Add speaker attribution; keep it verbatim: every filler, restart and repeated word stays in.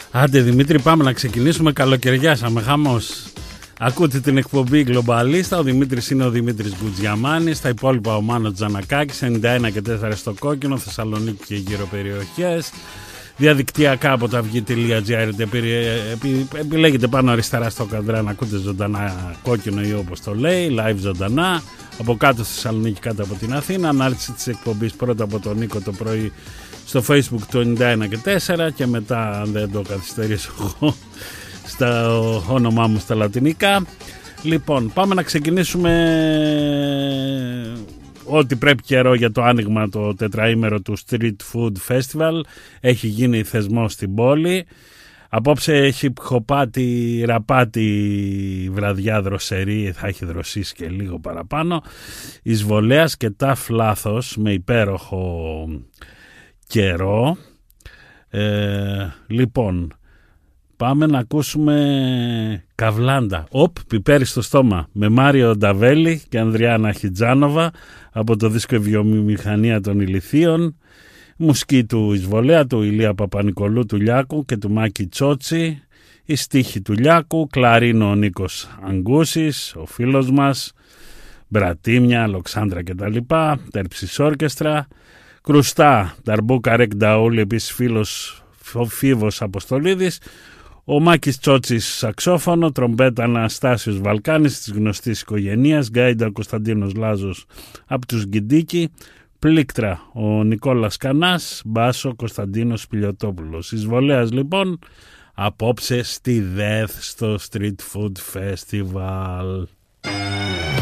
Speaker 1: Άντε Δημήτρη, πάμε να ξεκινήσουμε. Καλοκαιριάσαμε, χαμός. Ακούτε την εκπομπή Γκλομπαλίστα. Ο Δημήτρης είναι ο Δημήτρης Γκουτζιαμάνης. Τα υπόλοιπα ο Μάνος Τζανακάκης. ενενήντα ένα και τέσσερα στο κόκκινο, Θεσσαλονίκη και γύρω περιοχές. Διαδικτυακά από τα αυγή τελεία τζι άρ. Επιλέγετε πάνω αριστερά στο καντρά να ακούτε ζωντανά κόκκινο ή όπως το λέει, live ζωντανά. Από κάτω στη Θεσσαλονίκη, κάτω από την Αθήνα. Ανάρτηση της εκπομπής πρώτα από τον Νίκο το πρωί στο Facebook του ενενήντα ένα και τέσσερα και μετά, αν δεν το καθυστερήσω εγώ, στα όνομά μου στα λατινικά. Λοιπόν, πάμε να ξεκινήσουμε ό,τι πρέπει καιρό για το άνοιγμα το τετραήμερο του Street Food Festival. Έχει γίνει θεσμός στην πόλη. Απόψε έχει χοπάτη, ραπάτη, βραδιά δροσερή, θα έχει δροσίσει και λίγο παραπάνω. Εισβολέας και ταφ λάθος με υπέροχο καιρό. Ε, λοιπόν, πάμε να ακούσουμε Καβλάντα. Οπ, πιπέρι στο στόμα. Με Μάριο Νταβέλη και Ανδριάννα Χιτζάνοβα από το δίσκο «Η βιομηχανία των ηλιθείων». Μουσική του Εισβολέα, του Ηλία Παπανικολού, του Λιάκου και του Μάκη Τσότσι. Η στίχη του Λιάκου, κλαρίνο ο Νίκος Αγκούσης, ο φίλος μας, Μπρατίμια, Αλοξάνδρα κτλ. Τέρψης Όρκεστρα. Κρουστά, Ταρμπούκα Ρεκ Νταούλη, επίσης φίλος Φίβος Αποστολίδης. Ο Μάκης Τσότσης σαξόφωνο, τρομπέτα Αναστάσιος Βαλκάνης της γνωστής οικογένειας, γκάιντα Κωνσταντίνος Λάζος από τους Γκιντίκη, πλήκτρα ο Νικόλας Κανάς, μπάσο Κωνσταντίνος Πιλιοτόπουλος. Εισβολέας λοιπόν απόψε στη ΔΕΘ στο Street Food Festival.